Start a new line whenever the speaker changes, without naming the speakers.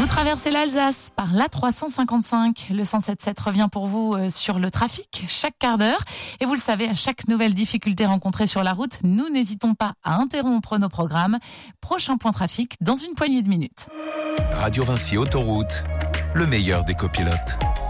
Vous traversez l'Alsace par l'A355. Le 107.7 revient pour vous sur le trafic chaque quart d'heure. Et vous le savez, à chaque nouvelle difficulté rencontrée sur la route, nous n'hésitons pas à interrompre nos programmes. Prochain point trafic dans une poignée de minutes.
Radio Vinci Autoroute, le meilleur des copilotes.